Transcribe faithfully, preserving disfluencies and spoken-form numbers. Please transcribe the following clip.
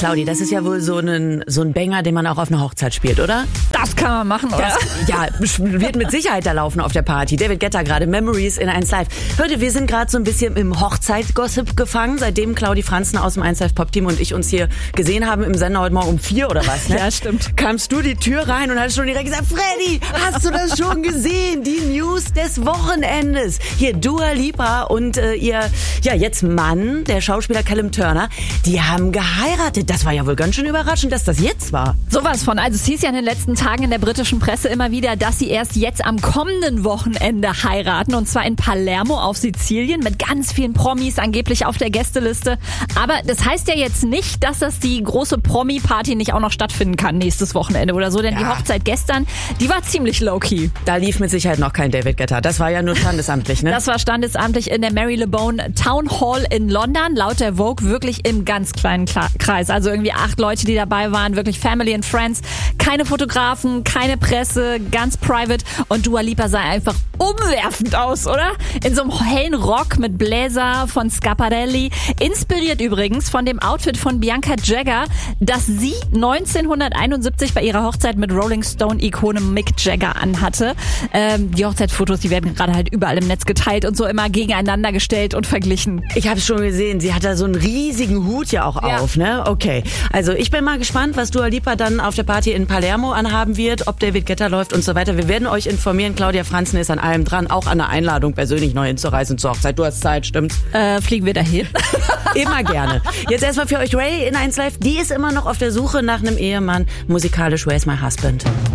Claudi, das ist ja wohl so ein, so ein Banger, den man auch auf einer Hochzeit spielt, oder? Das kann man machen, oder? Das, ja, wird mit Sicherheit da laufen auf der Party. David Guetta gerade, Memories in eins Live. Leute, wir sind gerade so ein bisschen im Hochzeit-Gossip gefangen, seitdem Claudi Franzen aus dem eins Live Pop-Team und ich uns hier gesehen haben im Sender heute Morgen um vier oder was, ne? Ja, stimmt. Kamst du die Tür rein und hast schon direkt gesagt, Freddy, hast du das schon gesehen? Die News des Wochenendes. Hier Dua Lipa und äh, ihr, ja, jetzt Mann, der Schauspieler Callum Turner, die haben geheiratet. Das war ja wohl ganz schön überraschend, dass das jetzt war. Sowas von. Also es hieß ja in den letzten Tagen in der britischen Presse immer wieder, dass sie erst jetzt am kommenden Wochenende heiraten. Und zwar in Palermo auf Sizilien mit ganz vielen Promis angeblich auf der Gästeliste. Aber das heißt ja jetzt nicht, dass das die große Promi-Party nicht auch noch stattfinden kann nächstes Wochenende oder so. Denn ja. die Hochzeit gestern, die war ziemlich low-key. Da lief mit Sicherheit noch kein David Guetta. Das war ja nur standesamtlich, ne? Das war standesamtlich in der Marylebone Town Hall in London. Laut der Vogue wirklich im ganz kleinen Kreis. Also irgendwie acht Leute, die dabei waren. Wirklich Family and Friends. Keine Fotografen, keine Presse, ganz private. Und Dua Lipa sah einfach umwerfend aus, oder? In so einem hellen Rock mit Bläser von Schiaparelli. Inspiriert übrigens von dem Outfit von Bianca Jagger, das sie neunzehnhunderteinundsiebzig bei ihrer Hochzeit mit Rolling Stone-Ikone Mick Jagger anhatte. Ähm, die Hochzeitsfotos, die werden gerade halt überall im Netz geteilt und so immer gegeneinander gestellt und verglichen. Ich habe es schon gesehen, sie hat da so einen riesigen Hut ja auch ja. auf, ne? Okay, also ich bin mal gespannt, was Dua Lipa dann auf der Party in Palermo anhaben wird, ob David Guetta läuft und so weiter. Wir werden euch informieren. Claudia Franzen ist an allem dran, auch an der Einladung persönlich neu hinzureisen zur Hochzeit. Du hast Zeit, stimmt's? Äh, fliegen wir dahin? Immer gerne. Jetzt erstmal für euch Ray in eins Live. Die ist immer noch auf der Suche nach einem Ehemann. Musikalisch Where's My Husband?